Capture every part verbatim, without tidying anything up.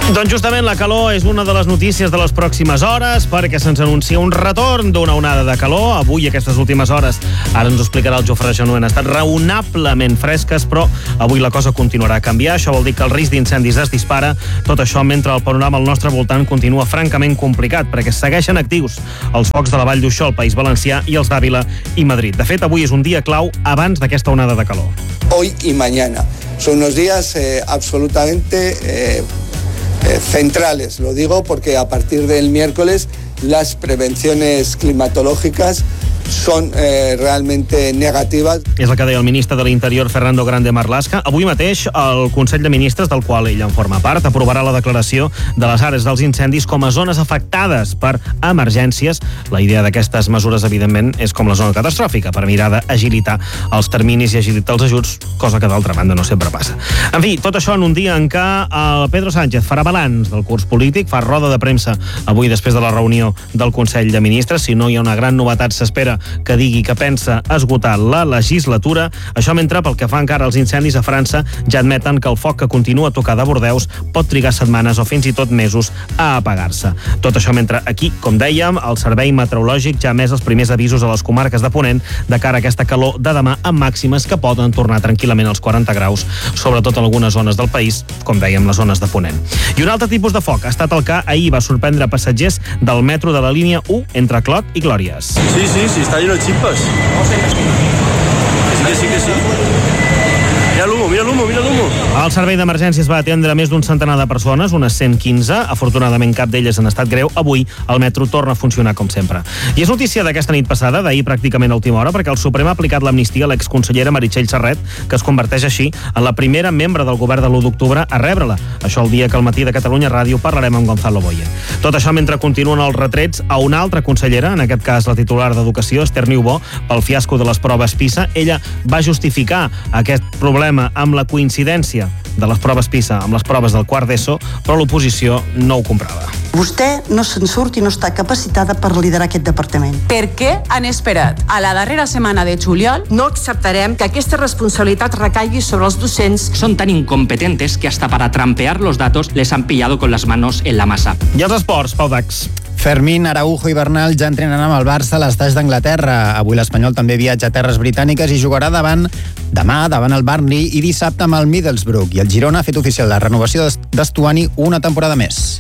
Doncs justament la calor és una de les notícies de les pròximes hores, perquè se'ns anuncia un retorn d'una onada de calor. Avui, aquestes últimes hores, ara ens ho explicarà el Jofre Genuent, han estat raonablement fresques, però avui la cosa continuarà a canviar. Això vol dir que el risc d'incendis es dispara. Tot això mentre el panorama al nostre voltant continua francament complicat, perquè segueixen actius els focs de la Vall d'Uixó, el País Valencià i els d'Àvila i Madrid. De fet, avui és un dia clau abans d'aquesta onada de calor. Hoy y mañana. Son unos días eh, absolutamente... Eh, Eh, centrales, lo digo porque a partir del miércoles las prevenciones climatológicas són eh, realmente negativas. És el que deia el ministre de l'Interior, Fernando Grande Marlaska. Avui mateix el Consell de Ministres, del qual ell en forma part, aprovarà la declaració de les àrees dels incendis com a zones afectades per emergències. La idea d'aquestes mesures, evidentment, és com la zona catastròfica, per mirar d'agilitar els terminis i agilitar els ajuts, cosa que d'altra banda no sempre passa. En fi, tot això en un dia en què el Pedro Sánchez farà balanç del curs polític, fa roda de premsa avui després de la reunió del Consell de Ministres. Si no hi ha una gran novetat, s'espera que digui que pensa esgotar la legislatura. Això mentre, pel que fa encara als incendis a França, ja admeten que el foc que continua a tocar de Bordeus pot trigar setmanes o fins i tot mesos a apagar-se. Tot això mentre aquí, com dèiem, el Servei Meteorològic ja ha emès els primers avisos a les comarques de Ponent de cara a aquesta calor de demà, amb màximes que poden tornar tranquil·lament als quaranta graus, sobretot en algunes zones del país, com dèiem, les zones de Ponent. I un altre tipus de foc ha estat el que ahir va sorprendre passatgers del metro de la línia u entre Clot i Glòries. Sí, sí, sí. Está lleno de chispas. Que sí, que sí, que sí. Mira el humo, mira el humo, mira el humo. El servei d'emergències va atendre més d'un centenar de persones, unes cent quinze. Afortunadament, cap d'elles en estat greu. Avui, el metro torna a funcionar com sempre. I és notícia d'aquesta nit passada, d'ahir pràcticament a última hora, perquè el Suprem ha aplicat l'amnistia a l'exconsellera Meritxell Serret, que es converteix així en la primera membre del govern de l'u d'octubre a rebre-la. Això el dia que al matí de Catalunya Ràdio parlarem amb Gonzalo Boye. Tot això mentre continuen els retrets a una altra consellera, en aquest cas la titular d'Educació, Esther Niubó, pel fiasco de les proves PISA. Ella va justificar aquest problema amb la coincidència de les proves PISA amb les proves del quart d'ESO, però l'oposició no ho comprava. Vostè no se'n surt i no està capacitada per liderar aquest departament. Per què han esperat a la darrera setmana de juliol? No acceptarem que aquesta responsabilitat recaigui sobre els docents. Son tan incompetentes que hasta para trampear los datos les han pillado con las manos en la masa. I els esports, Pau Dax. Fermín, Araujo i Bernal ja entrenen amb el Barça a l'Estaix d'Anglaterra. Avui l'Espanyol també viatja a terres britàniques i jugarà davant demà davant el Burnley i dissabte amb el Middlesbrough. I el Girona ha fet oficial la renovació d'Estuani una temporada més.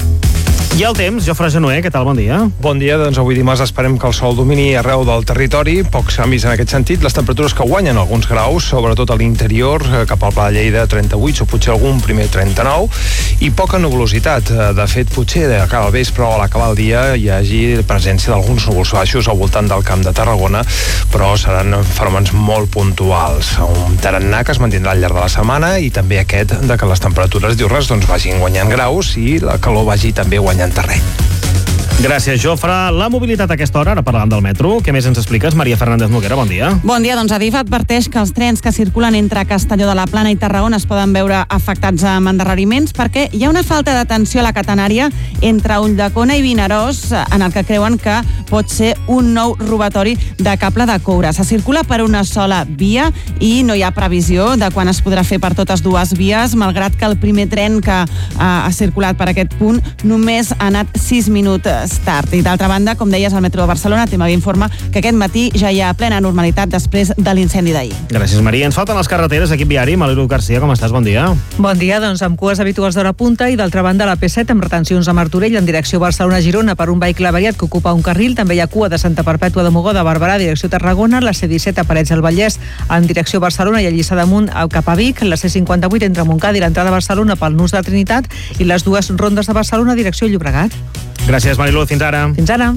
I el temps, Jofre Genuent, què tal? Bon dia. Bon dia, doncs avui dimarts esperem que el sol domini arreu del territori, pocs canvis en aquest sentit, les temperatures que guanyen alguns graus, sobretot a l'interior, cap al Pla de Lleida trenta-vuit o potser algun primer trenta-nou, i poca nuvolositat. De fet, potser de cara al vespre o a l'acabar el dia hi hagi presència d'alguns núvols baixos al voltant del Camp de Tarragona, però seran fenòmens molt puntuals. Un tarannà que es mantindrà al llarg de la setmana i també aquest de que les temperatures diurnes doncs, vagin guanyant graus i la calor vagi també guanyant terreny. Gràcies, Jofre. La mobilitat a aquesta hora, ara parlant del metro. Què més ens expliques? Maria Fernández Noguera, bon dia. Bon dia, doncs Adif adverteix que els trens que circulen entre Castelló de la Plana i Tarragona es poden veure afectats amb endarreriments perquè hi ha una falta d'atenció a la catenària entre Ulldecona i Vinaròs, en el que creuen que pot ser un nou robatori de cable de coure. Se circula per una sola via i no hi ha previsió de quan es podrà fer per totes dues vies, malgrat que el primer tren que uh, ha circulat per aquest punt només ha anat sis minuts tard. I d'altra banda, com deies, el metro de Barcelona també informa que aquest matí ja hi ha plena normalitat després de l'incendi d'ahir. Gràcies, Maria. Ens falten les carreteres, equip viari. Maliru Garcia, com estàs? Bon dia. Bon dia, doncs amb cues habituals d'hora punta i d'altra banda la P set amb retencions a Martorell en direcció Barcelona-Girona per un vehicle avariat que ocupa un carril. També hi ha cua de Santa Perpètua de Mogoda a Barberà, direcció Tarragona, la C disset a Parets del Vallès en direcció Barcelona i a Lliçà d'Amunt cap a Vic, la C cinquanta-vuit entre Montcada i l'entrada a Barcelona pel nus de la Trinitat i les dues rondes de Barcelona direcció Llobregat. Gràcies, Marilu. Fins ara. Fins ara.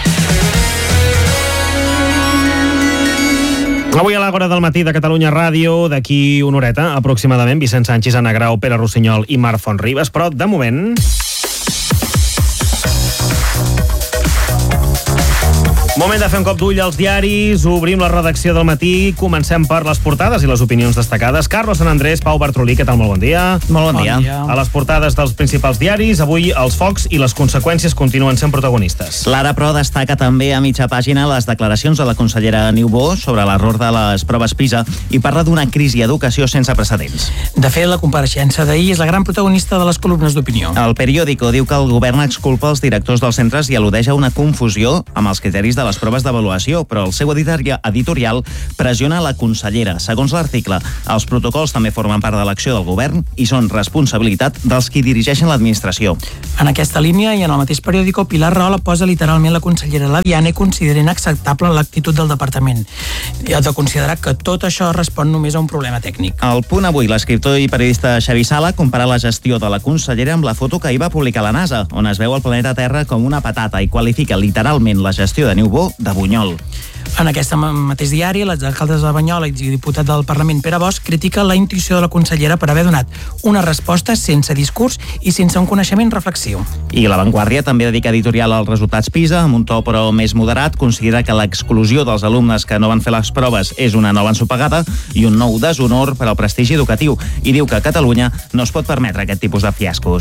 Avui a l'Àgora del matí de Catalunya Ràdio, d'aquí una horeta, aproximadament, Vicent Sánchez, Anna Grau, Pere Rossinyol i Marc Fontribes, però de moment... Moment de fer un cop d'ull als diaris. Obrim la redacció del matí. Comencem per les portades i les opinions destacades. Carlos Sant Andrés, Pau Bartrolí, què tal? Molt bon dia. Molt bon, bon dia. dia. A les portades dels principals diaris, avui els focs i les conseqüències continuen sent protagonistes. L'Ara, però, destaca també a mitja pàgina les declaracions de la consellera Niubó sobre l'error de les proves PISA i parla d'una crisi d'educació sense precedents. De fet, la compareixença d'ahir és la gran protagonista de les columnes d'opinió. El periòdico diu que el govern exculpa els directors dels centres i al·ludeix a una confusió amb els criteris de les proves d'avaluació, però el seu editorial pressiona la consellera. Segons l'article, els protocols també formen part de l'acció del govern i són responsabilitat dels qui dirigeixen l'administració. En aquesta línia i en el mateix periòdico, Pilar Rahola posa literalment la consellera la diana i considera inacceptable l'actitud del departament. I ha de considerar que tot això respon només a un problema tècnic. Al Punt Avui, l'escriptor i periodista Xavi Sala compara la gestió de la consellera amb la foto que ahir va publicar la NASA, on es veu el planeta Terra com una patata i qualifica literalment la gestió de Niubó de bunyol. En aquest mateix diari, l'exalcalde de Banyola i diputat del Parlament Pere Bosch critica la intuïció de la consellera per haver donat una resposta sense discurs i sense un coneixement reflexiu. I La Vanguardia també dedica editorial als resultats PISA, amb un to però més moderat, considera que l'exclusió dels alumnes que no van fer les proves és una nova ensopegada i un nou deshonor per al prestigi educatiu, i diu que a Catalunya no es pot permetre aquest tipus de fiascos.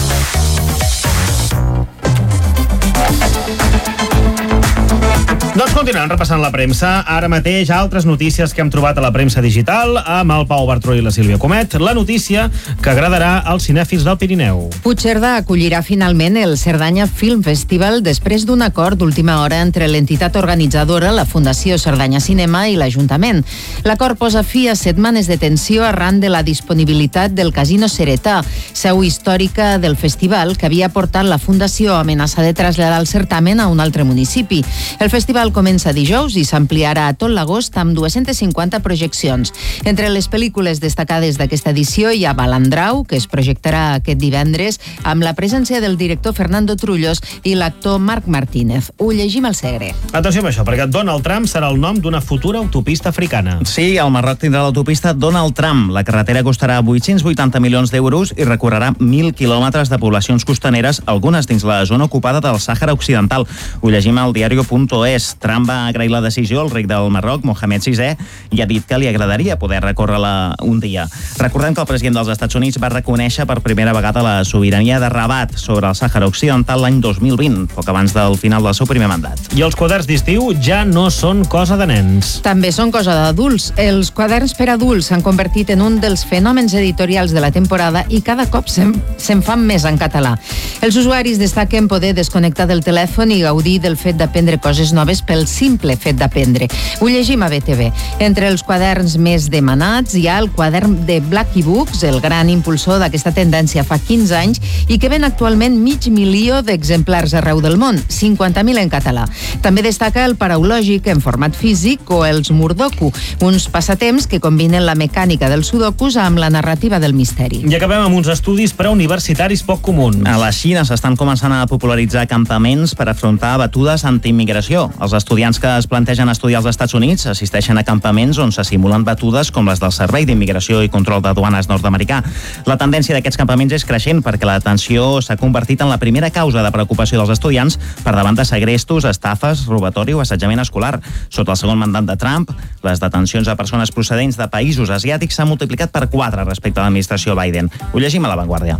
Doncs continuem repassant la premsa. Ara mateix altres notícies que hem trobat a la premsa digital amb el Pau Bartró i la Sílvia Comet. La notícia que agradarà als cinèfils del Pirineu. Puigcerdà acollirà finalment el Cerdanya Film Festival després d'un acord d'última hora entre l'entitat organitzadora, la Fundació Cerdanya Cinema i l'Ajuntament. L'acord posa fi a setmanes de tensió arran de la disponibilitat del Casino Ceretà, seu històrica del festival que havia portat la Fundació a amenaçar de traslladar el certamen a un altre municipi. El festival comença dijous i s'ampliarà a tot l'agost amb dues-centes cinquanta projeccions. Entre les pel·lícules destacades d'aquesta edició hi ha Balandrau, que es projectarà aquest divendres amb la presència del director Fernando Trullos i l'actor Marc Martínez. Ho llegim al Segre. Atenció amb això, perquè Donald Trump serà el nom d'una futura autopista africana. Sí, el Marroc tindrà l'autopista Donald Trump. La carretera costarà vuit-cents vuitanta milions d'euros i recorrerà mil quilòmetres de poblacions costaneres, algunes dins la zona ocupada del Sàhara Occidental. Ho llegim al diario punto es. Trump va agrair la decisió al rei del Marroc, Mohamed sisè, i ha dit que li agradaria poder recórrer-la un dia. Recordem que el president dels Estats Units va reconèixer per primera vegada la sobirania de Rabat sobre el Sàhara Occidental l'any dos mil vint, poc abans del final del seu primer mandat. I els quaderns d'estiu ja no són cosa de nens. També són cosa d'adults. Els quaderns per adults s'han convertit en un dels fenòmens editorials de la temporada i cada cop se'n, se'n fan més en català. Els usuaris destaquen poder desconnectar del telèfon i gaudir del fet d'aprendre coses noves pel simple fet d'aprendre. Ho llegim a B T V. Entre els quaderns més demanats hi ha el quadern de Blacky Books, el gran impulsor d'aquesta tendència fa quinze anys i que ven actualment mig milió d'exemplars arreu del món, cinquanta mil en català. També destaca el paraulògic en format físic o els Murdoku, uns passatemps que combinen la mecànica dels sudokus amb la narrativa del misteri. I acabem amb uns estudis preuniversitaris poc comuns. A la Xina s'estan començant a popularitzar campaments per afrontar batudes antiimmigració. Els estudiants que es plantegen estudiar als Estats Units assisteixen a campaments on se simulen batudes com les del Servei d'Immigració i Control de Duanes nord-americà. La tendència d'aquests campaments és creixent perquè la detenció s'ha convertit en la primera causa de preocupació dels estudiants per davant de segrestos, estafes, robatori o assetjament escolar. Sota el segon mandat de Trump, les detencions a persones procedents de països asiàtics s'han multiplicat per quatre respecte a l'administració Biden. Ho llegim a La Vanguardia.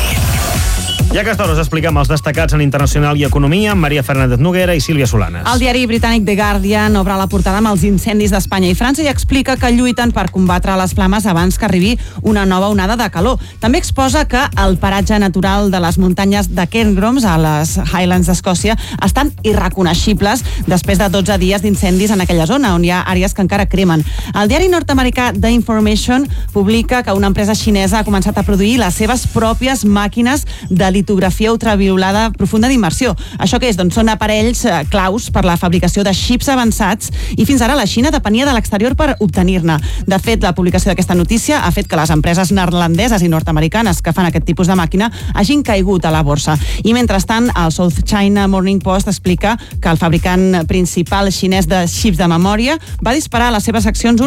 I a aquesta hora us expliquem els destacats en internacional i economia amb Maria Fernández Noguera i Sílvia Solanes. El diari britànic The Guardian obre la portada amb els incendis d'Espanya i França i explica que lluiten per combatre les flames abans que arribi una nova onada de calor. També exposa que el paratge natural de les muntanyes de Cairngorms, a les Highlands d'Escòcia, estan irreconeixibles després de dotze dies d'incendis en aquella zona, on hi ha àrees que encara cremen. El diari nord-americà The Information publica que una empresa xinesa ha començat a produir les seves pròpies màquines de litografia ultraviolada profunda d'immersió. Això què és? Doncs són aparells eh, claus per la fabricació de xips avançats i fins ara la Xina depenia de l'exterior per obtenir-ne. De fet, la publicació d'aquesta notícia ha fet que les empreses neerlandeses i nord-americanes que fan aquest tipus de màquina hagin caigut a la borsa. I mentrestant, el South China Morning Post explica que el fabricant principal xinès de xips de memòria va disparar a les seves accions un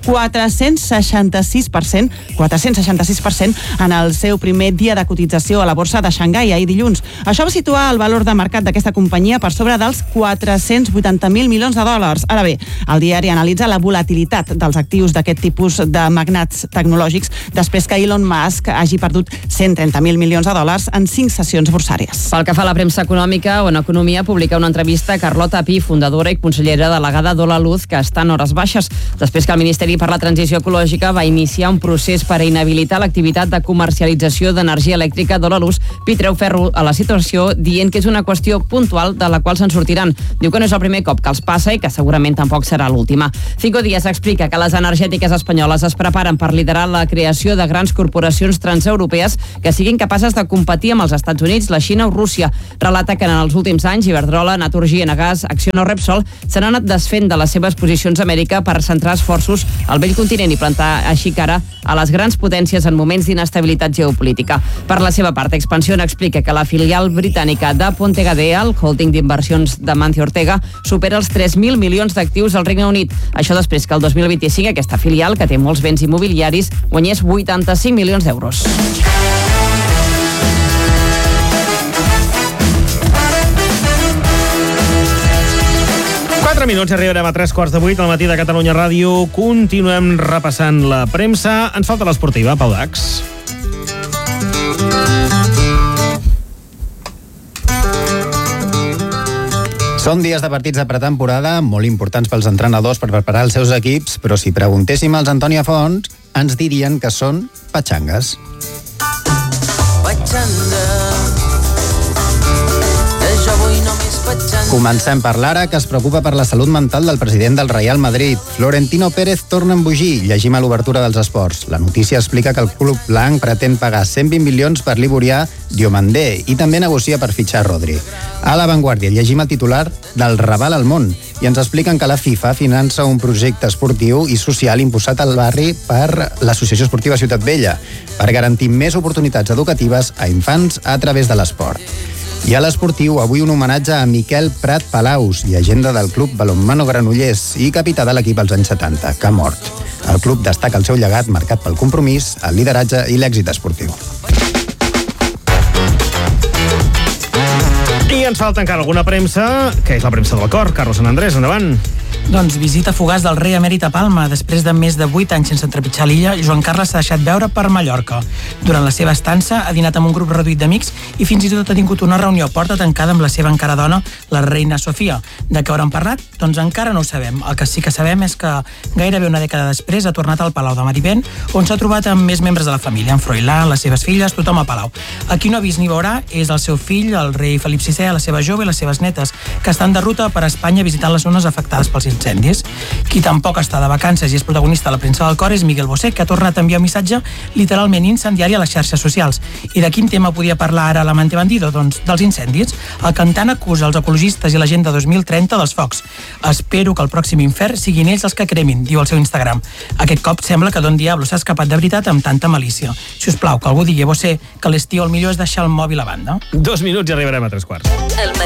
quatre-cents seixanta-sis per cent, quatre-cents seixanta-sis per cent en el seu primer dia de cotització a la borsa de Xangai ahir dilluns. Això va situar el valor de mercat d'aquesta companyia per sobre dels quatre-cents vuitanta mil milions de dòlars. Ara bé, el diari analitza la volatilitat dels actius d'aquest tipus de magnats tecnològics després que Elon Musk hagi perdut cent trenta mil milions de dòlars en cinc sessions borsàries. Pel que fa a la premsa econòmica, On Economia publica una entrevista a Carlota Pi, fundadora i consellera delegada d'Hola Luz, que està en hores baixes, després que el Ministeri per la Transició Ecològica va iniciar un procés per inhabilitar l'activitat de comercialització d'energia elèctrica d'Hola Luz. Pi treu ferro a la situació dient que és una qüestió puntual de la qual se'n sortiran. Diu que no és el primer cop que els passa i que segurament tampoc serà l'última. Cinco Días explica que les energètiques espanyoles es preparen per liderar la creació de grans corporacions transeuropees que siguin capaces de competir amb els Estats Units, la Xina o Rússia. Relata que en els últims anys Iberdrola, Naturgy, Enagás, Acciona o Repsol s'han anat desfent de les seves posicions a Amèrica per centrar esforços al vell continent i plantar així cara a les grans potències en moments d'inestabilitat geopolítica. Per la seva part, Expansión explica que la filial britànica de Ponte Gadea, el holding d'inversions de Mancio Ortega, supera els tres mil milions d'actius al Regne Unit. Això després que el dos mil vint-i-cinc aquesta filial, que té molts béns immobiliaris, guanyés vuitanta-cinc milions d'euros. quatre minuts, arribarem a tres quarts de vuit al matí de Catalunya Ràdio. Continuem repassant la premsa. Ens falta l'esportiva, Pau Dax. Són dies de partits de pretemporada molt importants pels entrenadors per preparar els seus equips, però si preguntéssim als Antònia Font, ens dirien que són patxangues. Patxanga, jo vull només patxanga. Comencem per l'Ara, que es preocupa per la salut mental del president del Real Madrid. Florentino Pérez torna a embogir, llegim a l'obertura dels esports. La notícia explica que el club blanc pretén pagar cent vint milions per l'ivorià Diomandé i també negocia per fitxar Rodri. A La Vanguardia llegim el titular del Raval al món i ens expliquen que la FIFA finança un projecte esportiu i social impulsat al barri per l'Associació Esportiva Ciutat Vella per garantir més oportunitats educatives a infants a través de l'esport. I a l'esportiu, avui un homenatge a Miquel Prat Palaus, llegenda del club Balonmano Granollers i capità de l'equip als anys setanta, que ha mort. El club destaca el seu llegat marcat pel compromís, el lideratge i l'èxit esportiu. I ens falta encara alguna premsa, que és la premsa del cor. Carlos Sant Andrés, endavant. Doncs visita fugaç del rei emèrit a Palma. Després de més de vuit anys sense trepitjar l'illa, Joan Carles s'ha deixat veure per Mallorca. Durant la seva estança ha dinat amb un grup reduït d'amics i fins i tot ha tingut una reunió a porta tancada amb la seva encara dona, la reina Sofia. De què hauran parlat? Doncs encara no ho sabem. El que sí que sabem és que gairebé una dècada després ha tornat al Palau de Marivent, on s'ha trobat amb més membres de la família, en Froilán, les seves filles, tothom a Palau. A qui no ha vist ni veurà és el seu fill, el rei Felip sisè, la seva jove i les seves netes, que estan de ruta per Espanya visitant les zones afectades pels incendis. Qui tampoc està de vacances i és protagonista de la premsa del cor és Miguel Bosé, que ha tornat a enviar un missatge literalment incendiari a les xarxes socials. I de quin tema podia parlar ara l'amante bandido? Doncs dels incendis. El cantant acusa els ecologistes i l'agenda dos mil trenta dels focs. Espero que el pròxim infern siguin ells els que cremin, diu al seu Instagram. Aquest cop sembla que Don Diablo s'ha escapat de veritat amb tanta malícia. Si us plau, que algú digui a Bosé que l'estiu el millor és deixar el mòbil a banda. Dos minuts i arribarem a tres quarts.